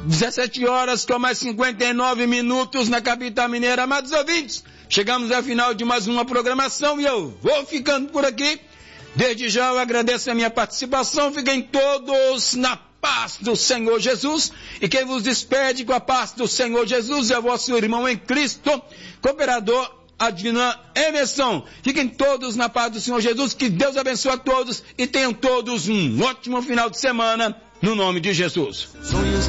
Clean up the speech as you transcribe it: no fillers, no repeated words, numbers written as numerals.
17 horas com mais 59 minutos na capital mineira. Amados ouvintes, chegamos ao final de mais uma programação e eu vou ficando por aqui. Desde já eu agradeço a minha participação. Fiquem todos na paz do Senhor Jesus. E quem vos despede com a paz do Senhor Jesus é o vosso irmão em Cristo, cooperador Adnan Emerson. Fiquem todos na paz do Senhor Jesus. Que Deus abençoe a todos e tenham todos um ótimo final de semana, no nome de Jesus.